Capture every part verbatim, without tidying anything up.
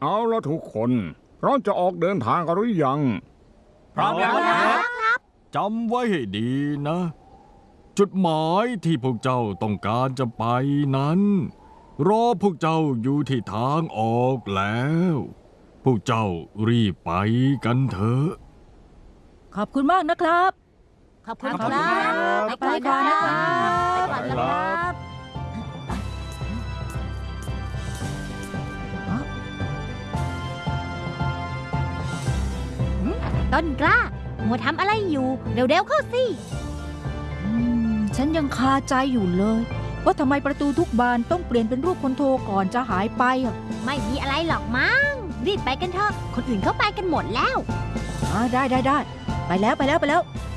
เอาละทุกคนเราจะออกเดินทางกันหรือยังพร้อมแล้วครับจำไว้ให้ดีนะ จุดหมายที่พวกเจ้าต้องการจะไปนั้นรอพวกเจ้าอยู่ที่ทางออกแล้วพวกเจ้ารีบไปกันเถอะขอบคุณมากนะครับขอบคุณครับไปก่อนนะครับไปก่อนนะครับต้นกล้ามัวทำอะไรอยู่เร็วๆเข้าสิฉันยังคาใจอยู่เลยว่าทำไมประตูทุกบานต้องเปลี่ยนเป็นรูปคนโทก่อนจะหายไปอ่ะไม่มีอะไรหรอกมั้งรีบไปกันเถอะคนอื่นเขาไปกันหมดแล้วอ๋อได้ได้ได้ไปแล้วไปแล้วไปแล้ว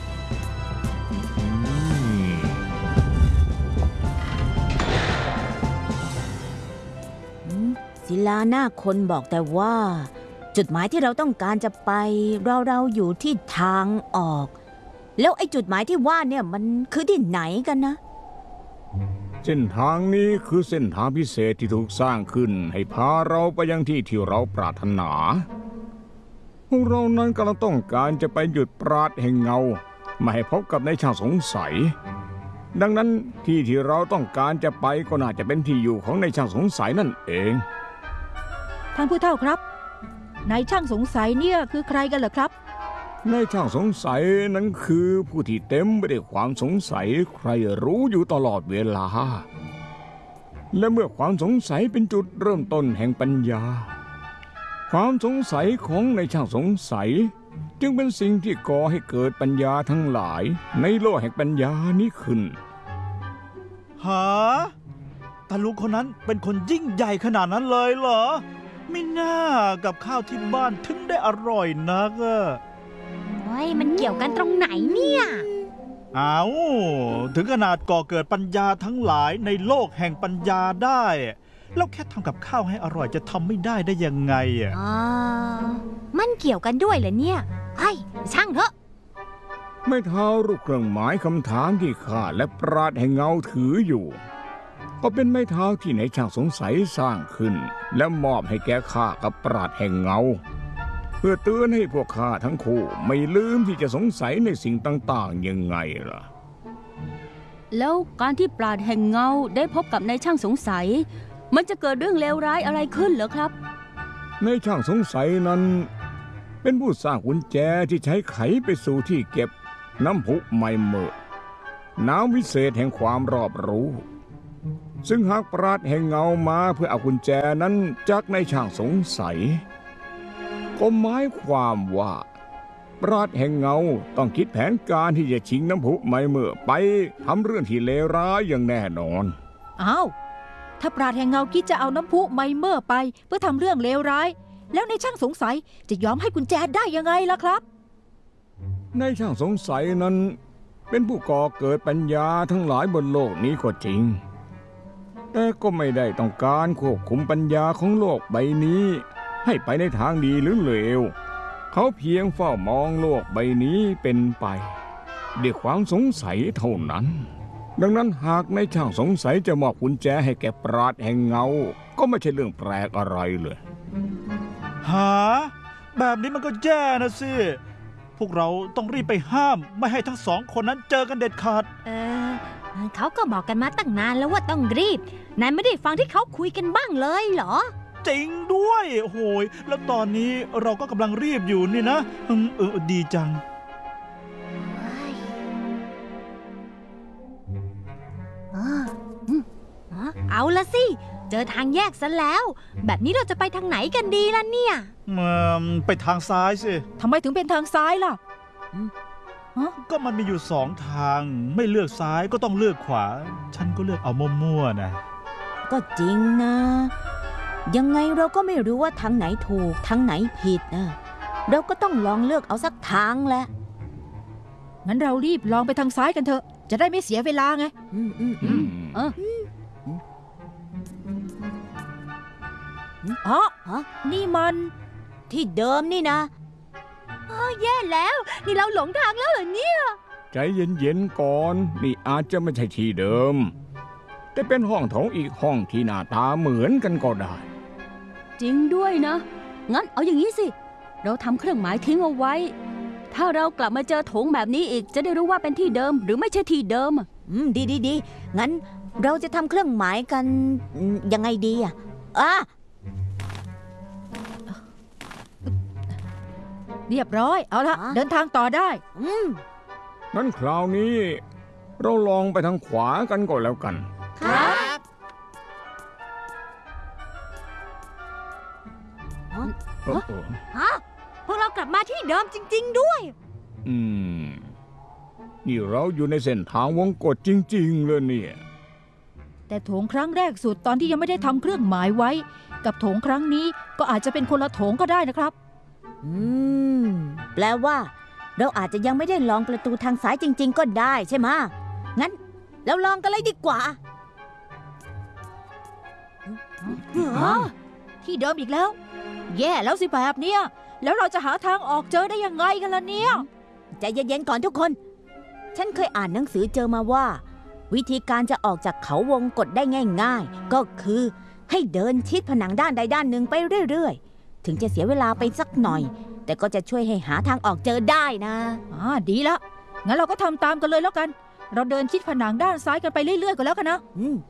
ศิลาหน้าคนบอกแต่ว่าจุดหมายที่เราต้องการจะไปเราเราอยู่ที่ทางออกแล้วไอ้จุดหมายที่ว่าเนี่ยมันคือที่ไหนกันนะเส้นทางนี้คือเส้นทางพิเศษที่ถูกสร้างขึ้นให้พาเราไปยังที่ที่เราปรารถนาพวกเรานั้นกำลังต้องการจะไปหยุดปราดแห่งเงาไม่ให้พบกับนายช่างสงสัยดังนั้นที่ที่เราต้องการจะไปก็น่าจะเป็นที่อยู่ของนายช่างสงสัยนั่นเองท่านผู้เฒ่าครับนายช่างสงสัยเนี่ยคือใครกันเหรอครับนายช่างสงสัยนั้นคือผู้ที่เต็มไปด้วยความสงสัยใครรู้อยู่ตลอดเวลาและเมื่อความสงสัยเป็นจุดเริ่มต้นแห่งปัญญาความสงสัยของนายช่างสงสัยจึงเป็นสิ่งที่ก่อให้เกิดปัญญาทั้งหลายในโลกแห่งปัญญานี้ขึ้นหาตาลุงคนนั้นเป็นคนยิ่งใหญ่ขนาดนั้นเลยเหรอไม่น่ากับข้าวที่บ้านถึงได้อร่อยนักอะโอ้ยมันเกี่ยวกันตรงไหนเนี่ยอ้าวถึงขนาดก่อเกิดปัญญาทั้งหลายในโลกแห่งปัญญาได้แล้วแค่ทำกับข้าวให้อร่อยจะทำไม่ได้ได้ยังไงอ่ะอ๋อมันเกี่ยวกันด้วยเหรอเนี่ยไอ้ช่างเถอะไม่เท่ารูปเครื่องหมายคำถามที่ข้าและปราดแห่งเงาถืออยู่ก็เป็นไม้เท้าที่นายช่างสงสัยสร้างขึ้นและมอบให้แก่ข้ากับปราดแห่งเงาเพื่อเตือนให้พวกข้าทั้งคู่ไม่ลืมที่จะสงสัยในสิ่งต่างๆยังไงล่ะแล้วการที่ปราดแห่งเงาได้พบกับนายช่างสงสัยมันจะเกิดเรื่องเลวร้ายอะไรขึ้นเหรอครับนายช่างสงสัยนั้นเป็นผู้สร้างกุญแจที่ใช้ไขไปสู่ที่เก็บน้ำพุไมเมอร์น้ำวิเศษแห่งความรอบรู้ซึ่งหากปราดแห่งเงามาเพื่อเอากุญแจนั้นจากนายช่างสงสัยก็หมายความว่าปราดแห่งเงาต้องคิดแผนการที่จะชิงน้ำพุไมเมอร์ไปทำเรื่องที่เลวร้ายอย่างแน่นอนอ้าวถ้าปราดแห่งเงาคิดจะเอาน้ำพุไมเมอร์ไปเพื่อทำเรื่องเลวร้ายแล้วนายช่างสงสัยจะยอมให้กุญแจได้ยังไงล่ะครับนายช่างสงสัยนั้นเป็นผู้ก่อเกิดปัญญาทั้งหลายบนโลกนี้ก็จริงแต่ก็ไม่ได้ต้องการควบคุมปัญญาของโลกใบนี้ให้ไปในทางดีหรือเลวเขาเพียงเฝ้ามองโลกใบนี้เป็นไปด้วยความสงสัยเท่านั้นดังนั้นหากนายช่างสงสัยจะมอบกุญแจให้แก่ปราดแห่งเงาก็ไม่ใช่เรื่องแปลกอะไรเลยหาแบบนี้มันก็แย่นะสิพวกเราต้องรีบไปห้ามไม่ให้ทั้งสองคนนั้นเจอกันเด็ดขาดเออเขาก็บอกกันมาตั้งนานแล้วว่าต้องรีบนายไม่ได้ฟังที่เขาคุยกันบ้างเลยเหรอจริงด้วยโหยแล้วตอนนี้เราก็กำลังรีบอยู่นี่นะเออดีจังเอาละสิเจอทางแยกซะแล้วแบบนี้เราจะไปทางไหนกันดีล่ะเนี่ยไปทางซ้ายสิทำไมถึงเป็นทางซ้ายล่ะก็มันมีอยู่สองทางไม่เลือกซ้ายก็ต้องเลือกขวาฉันก็เลือกเอามั่วๆนะก็จริงนะยังไงเราก็ไม่รู้ว่าทางไหนถูกทางไหนผิดนะเราก็ต้องลองเลือกเอาสักทางแหละงั้นเรารีบลองไปทางซ้ายกันเถอะจะได้ไม่เสียเวลาไงอืมอืมอืมเอออ๋อนี่มันที่เดิมนี่นะอ๋อแย่แล้วนี่เราหลงทางแล้วเหรอเนี่ยใจเย็นๆก่อนนี่อาจจะไม่ใช่ที่เดิมแต่เป็นห้องโถงอีกห้องที่หน้าตาเหมือนกันก็ได้จริงด้วยนะ งั้นเอาอย่างนี้สิ เราทำเครื่องหมายทิ้งเอาไว้ ถ้าเรากลับมาเจอโถงแบบนี้อีกจะได้รู้ว่าเป็นที่เดิมหรือไม่ใช่ที่เดิมอะอืมดีดีดีงั้นเราจะทำเครื่องหมายกันอืมยังไงดีอ่ะอ่ะเรียบร้อย เอาละเดินทางต่อได้อืมงั้นคราวนี้ เราลองไปทางขวากันก่อนแล้วกันครับเออเออฮะ พวกเรากลับมาที่เดิมจริง ๆ ด้วยอืม นี่เราอยู่ในเส้นทางวงกฏจริง ๆ เลยเนี่ยแต่โถงครั้งแรกสุดตอนที่ยังไม่ได้ทำเครื่องหมายไว้ กับโถงครั้งนี้ก็อาจจะเป็นคนละโถงก็ได้นะครับอืมแปลว่า เราอาจจะยังไม่ได้ลองประตูทางซ้ายจริง ๆ ก็ได้ใช่ไหมะงั้นเราลองกันเลยดีกว่าฮะที่เดิมอีกแล้ว แย่แล้วสิแบบเนี้ยแล้วเราจะหาทางออกเจอได้ยังไงกันล่ะเนี่ยใจเย็นๆก่อนทุกคน ฉันเคยอ่านหนังสือเจอมาว่า วิธีการจะออกจากเขาวงกฏได้ง่าย ๆ ก็คือให้เดินชิดผนังด้านใดด้านหนึ่งไปเรื่อยๆ ถึงจะเสียเวลาไปสักหน่อย แต่ก็จะช่วยให้หาทางออกเจอได้นะอ่าดีละงั้นเราก็ทำตามกันเลยแล้วกัน เราเดินชิดผนังด้านซ้ายกันไปเรื่อยๆก็แล้วกันนะอืม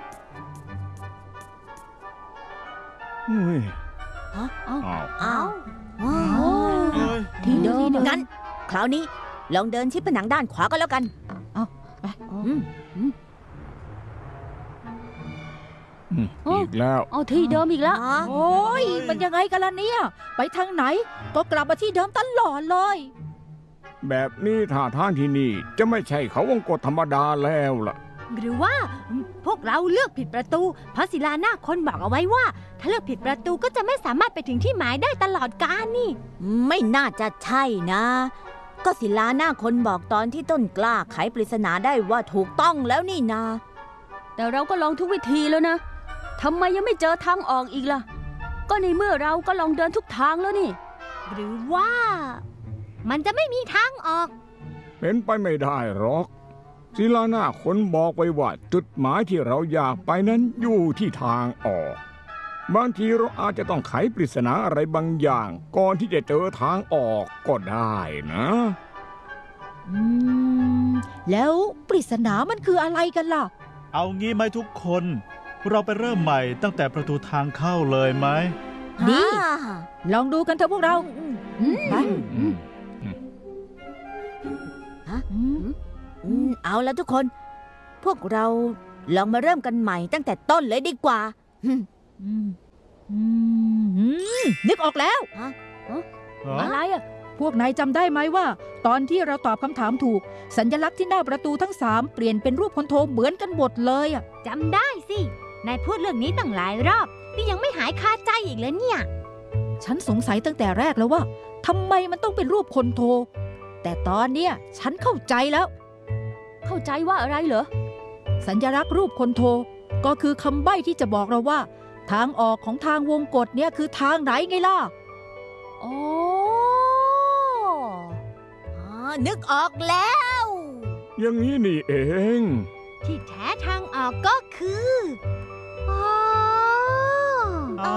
เฮ้ยฮะอ้าวอ้าวโอ้เอ้ยที่เดิมงั้น คราวนี้ลองเดินชิดผนังด้านขวาก็แล้วกันเอาไปอืมอืมอีกแล้วเอาที่เดิมอีกแล้วอ๋อโอ้ยมันยังไงกันล่ะเนี่ย ไปทางไหนก็กลับมาที่เดิมตลอดเลยแบบนี้ท่าทางที่นี่จะไม่ใช่เขาวงกฏธรรมดาแล้วล่ะหรือว่าพวกเราเลือกผิดประตู เพราะศิลาหน้าคนบอกเอาไว้ว่า ถ้าเลือกผิดประตูก็จะไม่สามารถไปถึงที่หมายได้ตลอดกาลนี่ไม่น่าจะใช่นะ ก็ศิลาหน้าคนบอกตอนที่ต้นกล้าไขปริศนาได้ว่าถูกต้องแล้วนี่นาแต่เราก็ลองทุกวิธีแล้วนะทำไมยังไม่เจอทางออกอีกล่ะ ก็ในเมื่อเราก็ลองเดินทุกทางแล้วนี่หรือว่า มันจะไม่มีทางออกเป็นไปไม่ได้หรอกศิลาหน้าคนบอกไว้ว่าจุดหมายที่เราอยากไปนั้นอยู่ที่ทางออก บางทีเราอาจจะต้องไขปริศนาอะไรบางอย่างก่อนที่จะเจอทางออกก็ได้นะอืม แล้วปริศนามันคืออะไรกันล่ะเอางี้ไหมทุกคน เราไปเริ่มใหม่ตั้งแต่ประตูทางเข้าเลยไหมดีอ่าลองดูกันเถอะพวกเราอืมไปอืมอืมอืมเอาแล้วทุกคน พวกเราลองมาเริ่มกันใหม่ตั้งแต่ต้นเลยดีกว่าอืมอืมอืมอืมนึกออกแล้วฮะอะไรอ่ะพวกนายจำได้ไหมว่า ตอนที่เราตอบคำถามถูก สัญลักษณ์ที่หน้าประตูทั้งสามเปลี่ยนเป็นรูปคนโทเหมือนกันหมดเลยอ่ะจำได้สิ นายพูดเรื่องนี้ตั้งหลายรอบ นี่ยังไม่หายคาใจอีกเลยเนี่ยฉันสงสัยตั้งแต่แรกแล้วว่าทำไมมันต้องเป็นรูปคนโท แต่ตอนเนี้ยฉันเข้าใจแล้วเข้าใจว่าอะไรเหรอสัญลักษณ์รูปคนโท ก็คือคำใบ้ที่จะบอกเราว่า ทางออกของทางวงกฏเนี่ยคือทางไหนไงล่ะอ๋ออ๋อนึกออกแล้วอย่างนี้นี่เองที่แท้ทางออกก็คืออ๋ออ๋อ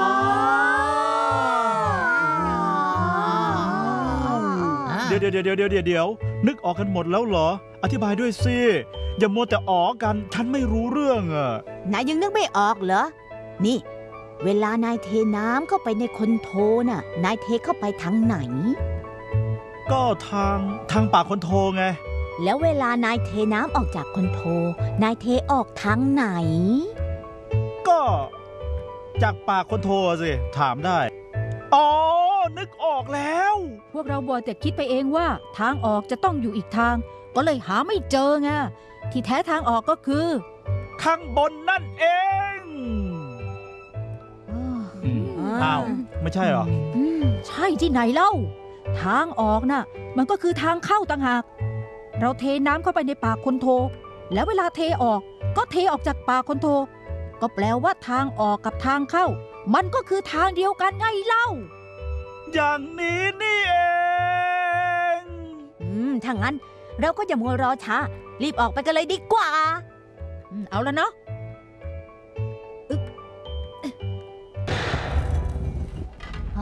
เดี๋ยวเดี๋ยวเดี๋ยวเดี๋ยวเดี๋ยวนึกออกกันหมดแล้วเหรอ อธิบายด้วยสิ อย่ามัวแต่อ๋อกัน ฉันไม่รู้เรื่องอ่ะนายยังนึกไม่ออกเหรอ นี่ เวลานายเทน้ำเข้าไปในคนโทน่ะ นายเทเข้าไปทางไหนก็ทางทางปากคนโทไงแล้วเวลานายเทน้ำออกจากคนโท นายเทออกทางไหนก็จากปากคนโทสิ ถามได้ อ๋อ นึกออกแล้วพวกเราบัวแต่คิดไปเองว่าทางออกจะต้องอยู่อีกทาง ก็เลยหาไม่เจอไง ที่แท้ทางออกก็คือข้างบนนั่นเองอืมอ้าว ไม่ใช่เหรออืมใช่ที่ไหนเล่า ทางออกน่ะ มันก็คือทางเข้าต่างหาก เราเทน้ำเข้าไปในปากคนโท แล้วเวลาเทออกก็เทออกจากปากคนโท ก็แปลว่าทางออกกับทางเข้า มันก็คือทางเดียวกันไงเล่าอย่างนี้นี่เองอืมถ้างั้น เราก็อย่ามัวรอช้า รีบออกไปกันเลยดีกว่าอืมเอาแล้วเนาะอึ๊บ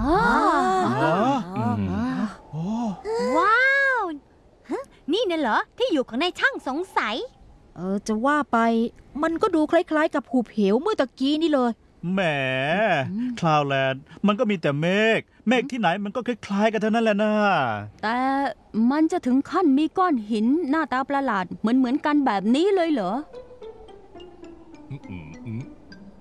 อ๋อเหรออืมโอ้ว้าวฮะนี่น่ะเหรอที่อยู่ของนายช่างสงสัยเออจะว่าไปมันก็ดูคล้ายๆ กับหุบเหวเมื่อตะกี้นี่เลยแหมคลาวแลนด์มันก็มีแต่เมฆเมฆที่ไหนมันก็คล้ายๆกันเท่านั้นแหละนะแต่มันจะถึงขั้นมีก้อนหินหน้าตาประหลาดเหมือนเหมือนๆกันแบบนี้เลยเหรออืมอืมอืม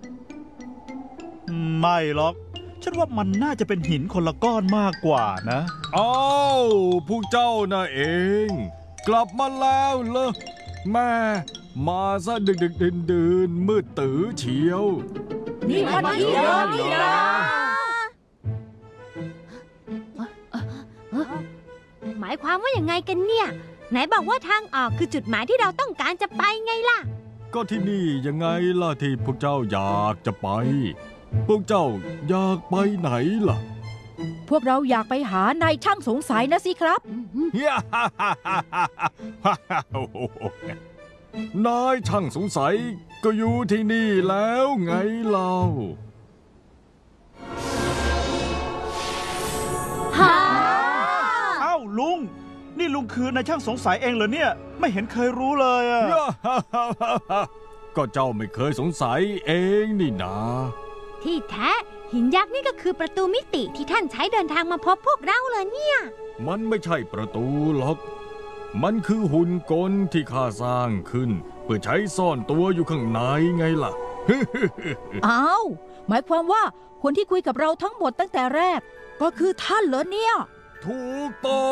ไม่หรอก ฉันว่ามันน่าจะเป็นหินคนละก้อนมากกว่านะอ้าวพวกเจ้าน่ะเอง กลับมาแล้วเหรอแม่มาซะดึกดึกดื่นดื่นมืดตื้อเชียวนี่มันอีกแล้วนี่นะหมายความว่าอย่างไงกันเนี่ย ไหนบอกว่าทางออกคือจุดหมายที่เราต้องการจะไปไงล่ะก็ที่นี่ยังไงล่ะที่พวกเจ้าอยากจะไป พวกเจ้าอยากไปไหนล่ะพวกเราอยากไปหานายช่างสงสัยนะสิครับนายช่างสงสัยก็อยู่ที่นี่แล้วไงเล่าเอ้าลุง นี่ลุงคือนายช่างสงสัยเองเหรอเนี่ย ไม่เห็นเคยรู้เลยอะก็เจ้าไม่เคยสงสัยเองนี่นาที่แท้หินยักษ์นี่ก็คือประตูมิติที่ท่านใช้เดินทางมาพบพวกเราเลยเนี่ยมันไม่ใช่ประตูหรอก มันคือหุ่นกลที่ข้าสร้างขึ้น เพื่อใช้ซ่อนตัวอยู่ข้างในไงล่ะอ้าว หมายความว่าคนที่คุยกับเราทั้งหมดตั้งแต่แรก ก็คือท่านเหรอเนี่ยถูกต้อง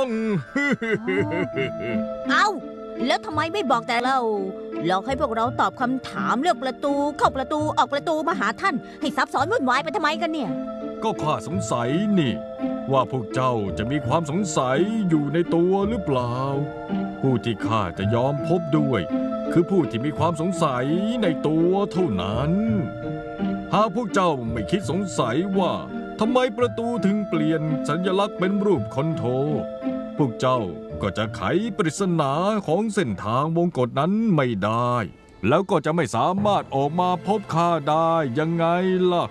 เอ้า แล้วทำไมไม่บอกแต่เราหลอกให้พวกเราตอบคำถามเลือกประตูเข้าประตูออกประตูมาหาท่าน ให้ซับซ้อนวุ่นวายไปทำไมกันเนี่ยก็ข้าสงสัยนี่ ว่าพวกเจ้าจะมีความสงสัยอยู่ในตัวหรือเปล่า ผู้ที่ข้าจะยอมพบด้วย คือผู้ที่มีความสงสัยในตัวเท่านั้น หากพวกเจ้าไม่คิดสงสัยว่าทำไมประตูถึงเปลี่ยนสัญลักษณ์เป็นรูปคอนโทรพวกเจ้าก็จะไขปริศนาของเส้นทางวงกฏนั้นไม่ได้ แล้วก็จะไม่สามารถออกมาพบข้าได้ยังไงล่ะ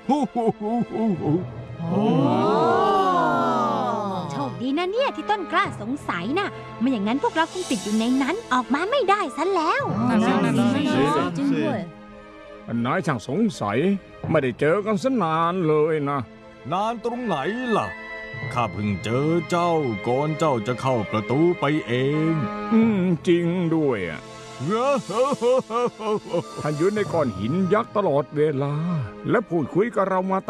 โชคดีนะเนี่ยที่ต้นกล้าสงสัยนะไม่อย่างนั้นพวกเราคงติดอยู่ในนั้นออกมาไม่ได้ซะแล้วนั่นสินั่นสิจริงด้วยนายช่างสงสัยไม่ได้เจอกันสนานเลยนะนานตรงไหนล่ะ ข้าเพิ่งเจอเจ้าก่อนเจ้าจะเข้าประตูไปเองอืมจริงด้วยอ่ะ ท่านอยู่ในก้อนหินยักษ์ตลอดเวลา และพูดคุยกับเรามา